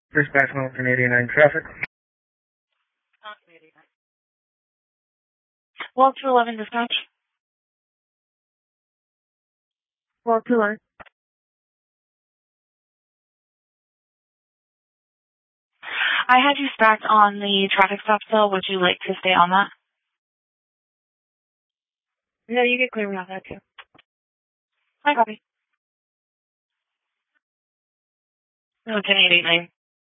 Dispatch 189 traffic. 12-11 dispatch. 12-11. I had you stacked on the traffic stop still. Would you like to stay on that? No, you get clear me off that too. I copy. 1089.